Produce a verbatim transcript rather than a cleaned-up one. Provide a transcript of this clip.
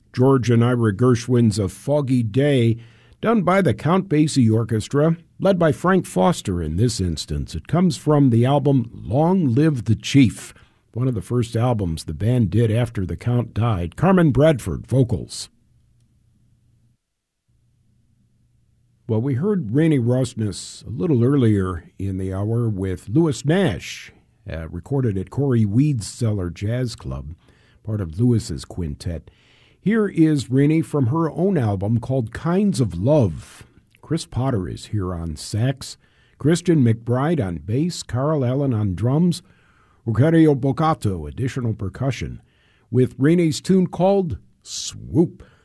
George and Ira Gershwin's A Foggy Day, done by the Count Basie Orchestra, led by Frank Foster in this instance. It comes from the album Long Live the Chief, one of the first albums the band did after the Count died. Carmen Bradford, vocals. Well, we heard Rainey Rosnes a little earlier in the hour with Louis Nash, uh, recorded at Corey Weed's Cellar Jazz Club, part of Louis's quintet. Here is Rainey from her own album called Kinds of Love. Chris Potter is here on sax, Christian McBride on bass, Carl Allen on drums, Rogerio Bocato, additional percussion, with Rainey's tune called Swoop.